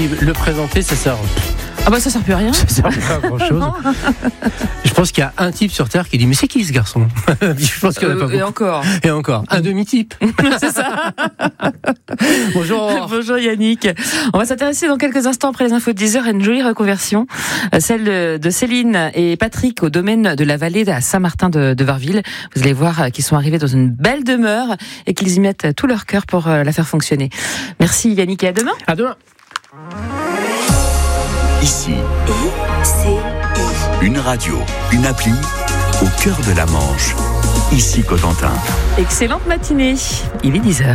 si le présenter, ça sert. Ah bah ça sert plus à rien. Ça sert pas à grand chose. Je pense qu'il y a un type sur Terre qui dit mais c'est qui ce garçon? Je pense qu'il y en a pas beaucoup. Et encore. Un demi-type. C'est ça. Bonjour. Bonjour Yannick. On va s'intéresser dans quelques instants après les infos de 10h à une jolie reconversion, celle de Céline et Patrick au domaine de la vallée à Saint-Martin de Varville. Vous allez voir qu'ils sont arrivés dans une belle demeure et qu'ils y mettent tout leur cœur pour la faire fonctionner. Merci Yannick et à demain. À demain. Ici, une radio, une appli au cœur de la Manche. Ici Cotentin. Excellente matinée. Il est 10h.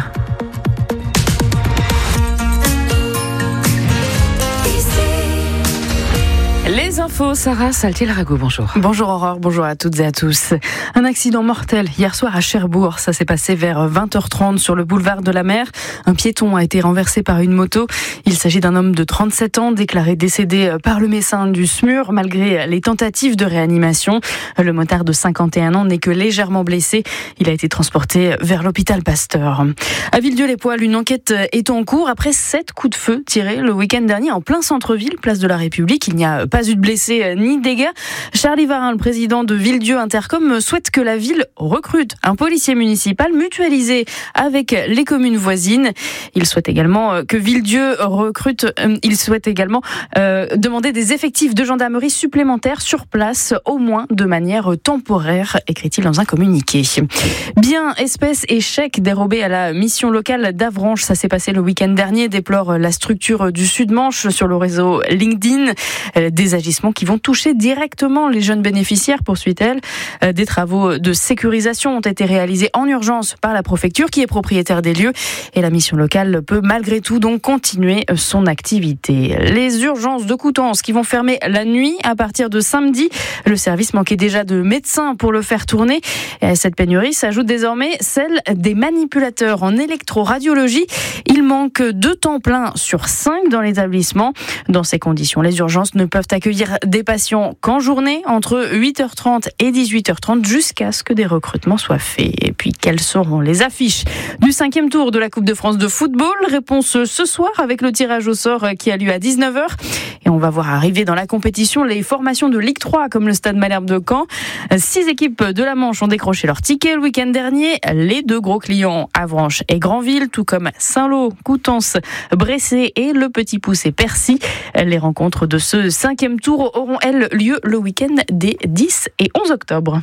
Les infos, Sarah Saltiel-Rago, bonjour. Bonjour Aurore, bonjour à toutes et à tous. Un accident mortel hier soir à Cherbourg. Ça s'est passé vers 20h30 sur le boulevard de la Mer. Un piéton a été renversé par une moto. Il s'agit d'un homme de 37 ans déclaré décédé par le médecin du SMUR malgré les tentatives de réanimation. Le motard de 51 ans n'est que légèrement blessé. Il a été transporté vers l'hôpital Pasteur. À Villedieu-les-Poêles, une enquête est en cours après 7 coups de feu tirés le week-end dernier en plein centre-ville, place de la République. Il n'y a pas eu de blessés ni de dégâts. Charlie Varin, le président de Villedieu Intercom, souhaite que la ville recrute un policier municipal mutualisé avec les communes voisines. Il souhaite également que Villedieu recrute. Il souhaite également demander des effectifs de gendarmerie supplémentaires sur place, au moins de manière temporaire, écrit-il dans un communiqué. Biens, espèces et chèques dérobés à la mission locale d'Avranches. Ça s'est passé le week-end dernier, déplore la structure du Sud-Manche sur le réseau LinkedIn. Des agissements qui vont toucher directement les jeunes bénéficiaires, poursuit-elle. Des travaux de sécurisation ont été réalisés en urgence par la préfecture qui est propriétaire des lieux et la mission locale peut malgré tout donc continuer son activité. Les urgences de Coutances qui vont fermer la nuit à partir de samedi. Le service manquait déjà de médecins pour le faire tourner. Et à cette pénurie s'ajoute désormais celle des manipulateurs en électroradiologie. Il manque 2 temps pleins sur 5 dans l'établissement. Dans ces conditions, les urgences ne peuvent accueillir des patients qu'en journée, entre 8h30 et 18h30, jusqu'à ce que des recrutements soient faits. Et puis, quelles seront les affiches du 5e tour de la Coupe de France de football? Réponse ce soir avec le tirage au sort qui a lieu à 19h. Et on va voir arriver dans la compétition les formations de Ligue 3, comme le Stade Malherbe de Caen. 6 équipes de la Manche ont décroché leur ticket le week-end dernier. Les 2 gros clients, Avranches et Granville, tout comme Saint-Lô, Coutances, Bressé et le Petit Poucet Percy. Les rencontres de ce 5e tour auront, elles, lieu le week-end des 10 et 11 octobre.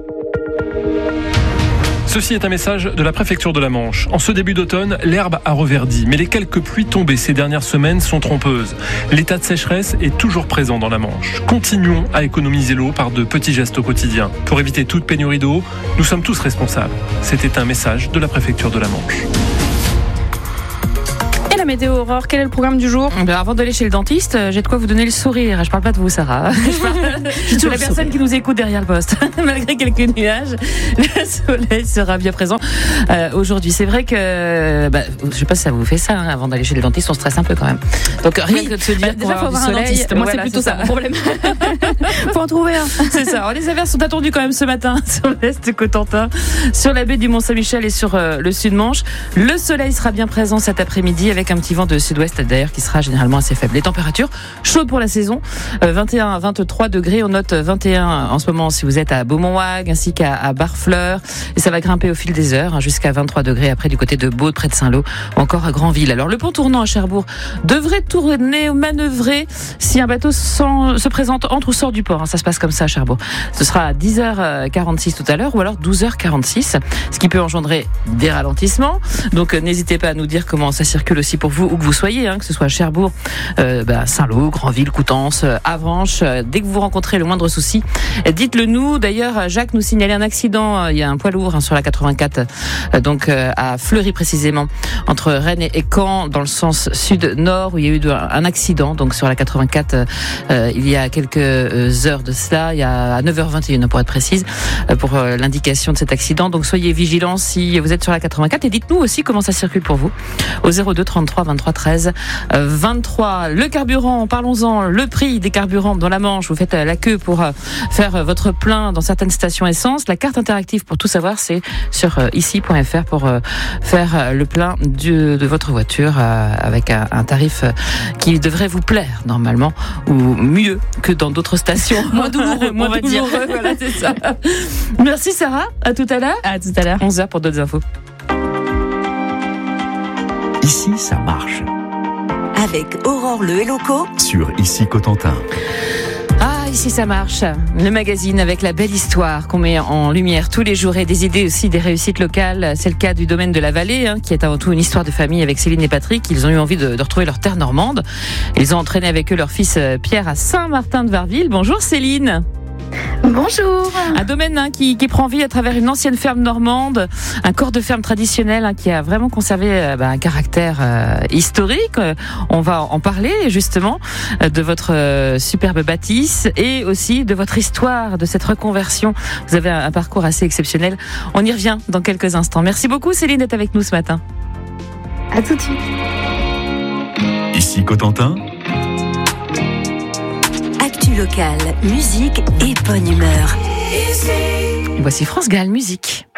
Ceci est un message de la préfecture de la Manche. En ce début d'automne, l'herbe a reverdi, mais les quelques pluies tombées ces dernières semaines sont trompeuses. L'état de sécheresse est toujours présent dans la Manche. Continuons à économiser l'eau par de petits gestes au quotidien. Pour éviter toute pénurie d'eau, nous sommes tous responsables. C'était un message de la préfecture de la Manche. La météo Aurore, quel est le programme du jour? Avant d'aller chez le dentiste, j'ai de quoi vous donner le sourire. Je parle pas de vous, Sarah. Je parle de la personne qui nous écoute derrière le poste. Malgré quelques nuages, le soleil sera bien présent aujourd'hui. C'est vrai que, je sais pas si ça vous fait ça, avant d'aller chez le dentiste, on stresse un peu quand même. Donc rien que de se dire déjà faut avoir un dentiste. Moi, c'est plutôt ça mon problème. Faut en trouver un. C'est ça. Alors, les averses sont attendues quand même ce matin sur l'est Cotentin, sur la baie du Mont-Saint-Michel et sur le Sud-Manche. Le soleil sera bien présent cet après-midi avec un petit vent de sud-ouest d'ailleurs qui sera généralement assez faible. Les températures chaudes pour la saison, 21 à 23 degrés. On note 21 en ce moment si vous êtes à Beaumont-Hague ainsi qu'à Barfleur. Et ça va grimper au fil des heures jusqu'à 23 degrés après du côté de Baude, près de Saint-Lô ou encore à Granville. Alors le pont tournant à Cherbourg devrait tourner ou manœuvrer si un bateau se présente, entre ou sort du port. Ça se passe comme ça à Cherbourg. Ce sera à 10h46 tout à l'heure ou alors 12h46, ce qui peut engendrer des ralentissements. Donc n'hésitez pas à nous dire comment ça circule aussi pour vous, où que vous soyez, que ce soit à Cherbourg, Saint-Lô, Granville, Coutances, Avranches. Dès que vous rencontrez le moindre souci, dites-le nous. D'ailleurs, Jacques nous signalait un accident. Il y a un poids lourd sur la 84, à Fleury précisément, entre Rennes et Caen, dans le sens sud-nord, où il y a eu un accident. Donc sur la 84, il y a quelques heures de cela, il y a à 9h21 pour être précise, pour l'indication de cet accident. Donc soyez vigilants si vous êtes sur la 84 et dites-nous aussi comment ça circule pour vous au 02 33 03 23 13 23. Le carburant, parlons-en, le prix des carburants dans la Manche. Vous faites la queue pour faire votre plein dans certaines stations essence. La carte interactive pour tout savoir, c'est sur ici.fr pour faire le plein de votre voiture avec un tarif qui devrait vous plaire normalement, ou mieux que dans d'autres stations. Moins douloureux, on va dire. Voilà, c'est ça. Merci Sarah, à tout à l'heure. À tout à l'heure. 11h pour d'autres infos. Ici, ça marche. Avec Aurore Le Helloco Sur Ici Cotentin. Ah, ici ça marche. Le magazine avec la belle histoire qu'on met en lumière tous les jours et des idées aussi, des réussites locales. C'est le cas du domaine de la Vallée, qui est avant tout une histoire de famille avec Céline et Patrick. Ils ont eu envie de retrouver leur terre normande. Ils ont entraîné avec eux leur fils Pierre à Saint-Martin-de-Varville. Bonjour Céline. Bonjour. Un domaine qui prend vie à travers une ancienne ferme normande, un corps de ferme traditionnel qui a vraiment conservé un caractère historique. On va en parler justement de votre superbe bâtisse et aussi de votre histoire, de cette reconversion. Vous avez un parcours assez exceptionnel. On y revient dans quelques instants. Merci beaucoup Céline d'être avec nous ce matin. À tout de suite. Ici Cotentin. Local, musique et bonne humeur. Voici France Gall, musique.